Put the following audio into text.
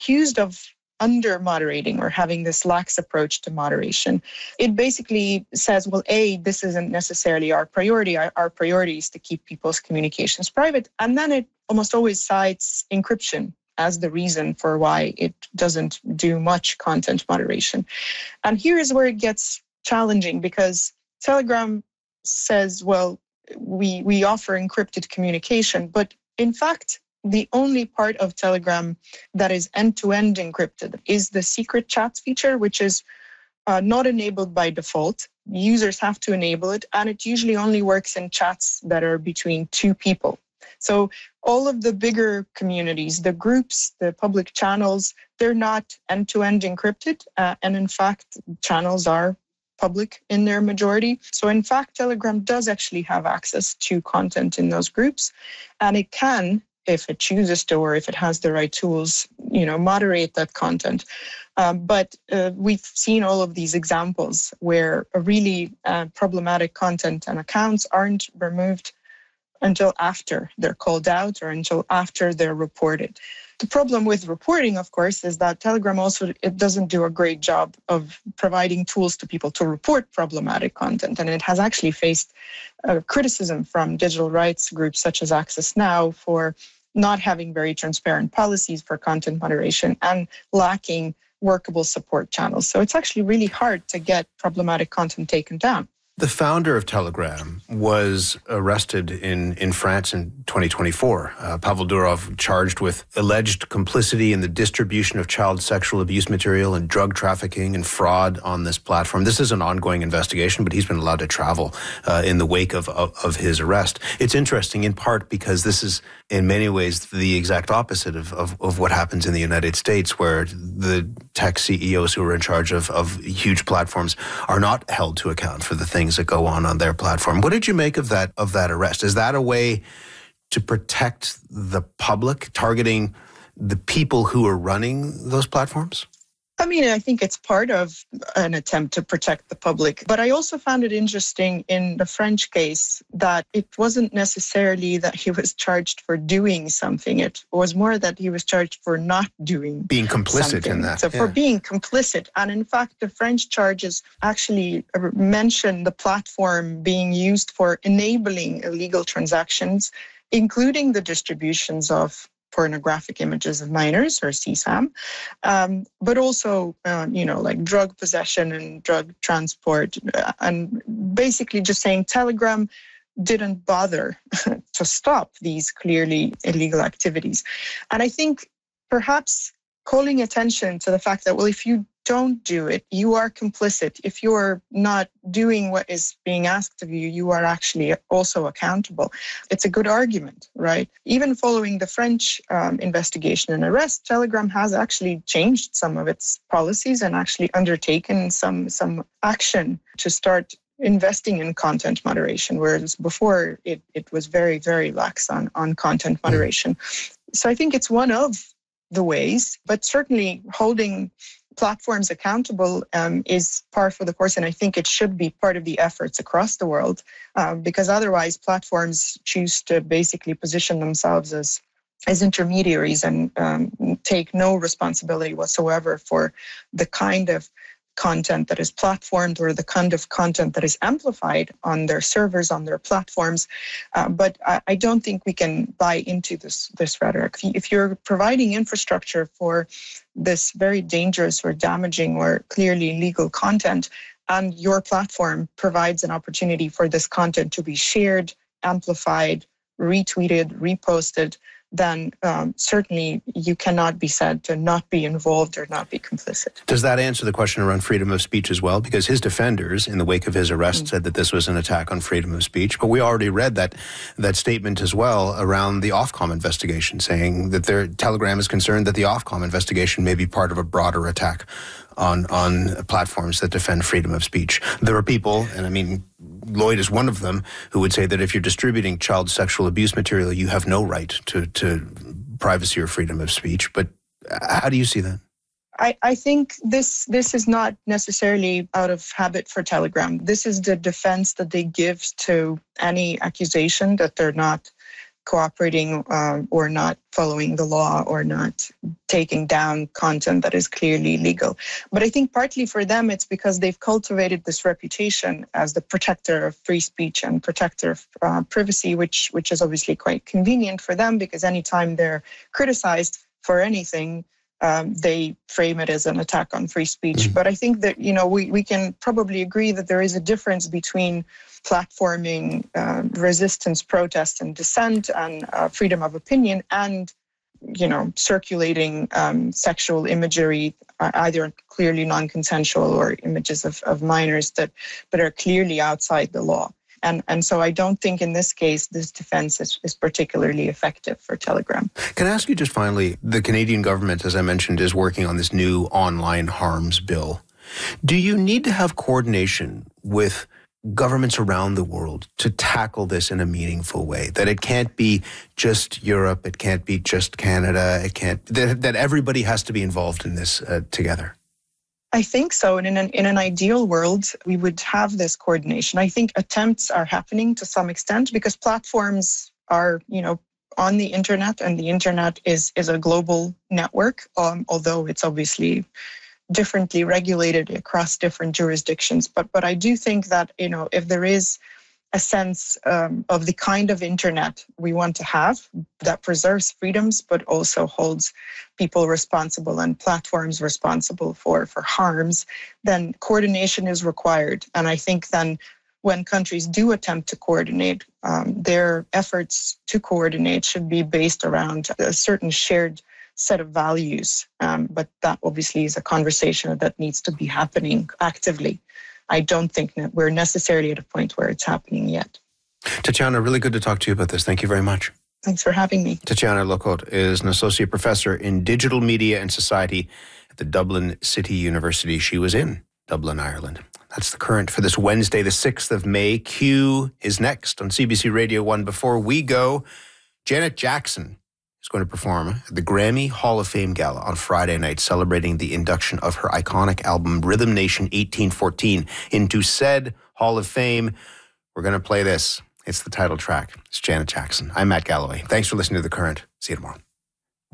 accused of under moderating or having this lax approach to moderation. It basically says, well, A, this isn't necessarily our priority. Our priority is to keep people's communications private. And then it almost always cites encryption as the reason for why it doesn't do much content moderation. And here is where it gets challenging, because Telegram says, well, we offer encrypted communication, but in fact, the only part of Telegram that is end-to-end encrypted is the secret chats feature, which is not enabled by default. Users have to enable it, and it usually only works in chats that are between two people. So all of the bigger communities, the groups, the public channels, they're not end-to-end encrypted. And in fact, channels are public in their majority. So in fact, Telegram does actually have access to content in those groups, and it can, if it chooses to, or if it has the right tools, moderate that content. But we've seen all of these examples where a really problematic content and accounts aren't removed until after they're called out or until after they're reported. The problem with reporting, of course, is that Telegram it doesn't do a great job of providing tools to people to report problematic content. And it has actually faced criticism from digital rights groups such as Access Now for not having very transparent policies for content moderation and lacking workable support channels. So it's actually really hard to get problematic content taken down. The founder of Telegram was arrested in France in 2024. Pavel Durov charged with alleged complicity in the distribution of child sexual abuse material and drug trafficking and fraud on this platform. This is an ongoing investigation, but he's been allowed to travel in the wake of his arrest. It's interesting in part because this is in many ways the exact opposite of what happens in the United States, where the tech CEOs who are in charge of huge platforms are not held to account for the things that go on their platform. What did you make of that arrest? Is that a way to protect the public, targeting the people who are running those platforms? I mean, I think it's part of an attempt to protect the public. But I also found it interesting in the French case that it wasn't necessarily that he was charged for doing something. It was more that he was charged for not doing being complicit something. In that. So for being complicit. And in fact, the French charges actually mention the platform being used for enabling illegal transactions, including the distributions of pornographic images of minors, or CSAM, but also, like drug possession and drug transport, and basically just saying Telegram didn't bother to stop these clearly illegal activities. And I think perhaps calling attention to the fact that, well, if you don't do it, you are complicit. If you're not doing what is being asked of you, you are actually also accountable. It's a good argument, right? Even following the French investigation and arrest, Telegram has actually changed some of its policies and actually undertaken some action to start investing in content moderation, whereas before it was very, very lax on content moderation. So I think it's one of the ways, but certainly holding platforms accountable is par for the course, and I think it should be part of the efforts across the world, because otherwise platforms choose to basically position themselves as intermediaries and take no responsibility whatsoever for the kind of content that is platformed or the kind of content that is amplified on their servers, on their platforms. But I don't think we can buy into this rhetoric. If you're providing infrastructure for this very dangerous or damaging or clearly illegal content, and your platform provides an opportunity for this content to be shared, amplified, retweeted, reposted, then certainly you cannot be said to not be involved or not be complicit. Does that answer the question around freedom of speech as well? Because his defenders, in the wake of his arrest, said that this was an attack on freedom of speech. But we already read that statement as well around the Ofcom investigation, saying that Telegram is concerned that the Ofcom investigation may be part of a broader attack on platforms that defend freedom of speech. There are people, and I mean, Lloyd is one of them, who would say that if you're distributing child sexual abuse material, you have no right to privacy or freedom of speech. But how do you see that? I think this is not necessarily out of habit for Telegram. This is the defense that they give to any accusation that they're not cooperating or not following the law or not taking down content that is clearly illegal. But I think partly for them, it's because they've cultivated this reputation as the protector of free speech and protector of privacy, which is obviously quite convenient for them, because anytime they're criticized for anything, they frame it as an attack on free speech. But I think that, we can probably agree that there is a difference between platforming resistance, protest, and dissent, and freedom of opinion, and circulating sexual imagery, either clearly non-consensual or images of minors that are clearly outside the law. And so I don't think in this case, this defense is particularly effective for Telegram. Can I ask you just finally, the Canadian government, as I mentioned, is working on this new online harms bill. Do you need to have coordination with governments around the world to tackle this in a meaningful way? That it can't be just Europe, it can't be just Canada, that everybody has to be involved in this together? I think so. And in an ideal world, we would have this coordination. I think attempts are happening to some extent because platforms are, on the internet, and the internet is a global network, although it's obviously differently regulated across different jurisdictions. But I do think that, if there is a sense of the kind of internet we want to have that preserves freedoms, but also holds people responsible and platforms responsible for harms, then coordination is required. And I think then when countries do attempt to coordinate, their efforts to coordinate should be based around a certain shared set of values. But that obviously is a conversation that needs to be happening actively. I don't think that we're necessarily at a point where it's happening yet. Tatiana, really good to talk to you about this. Thank you very much. Thanks for having me. Tatiana Locote is an associate professor in digital media and society at the Dublin City University. She was in Dublin, Ireland. That's The Current for this Wednesday, the 6th of May. Q is next on CBC Radio 1. Before we go, Janet Jackson is going to perform at the Grammy Hall of Fame Gala on Friday night, celebrating the induction of her iconic album Rhythm Nation 1814 into said Hall of Fame. We're going to play this. It's the title track. It's Janet Jackson. I'm Matt Galloway. Thanks for listening to The Current. See you tomorrow.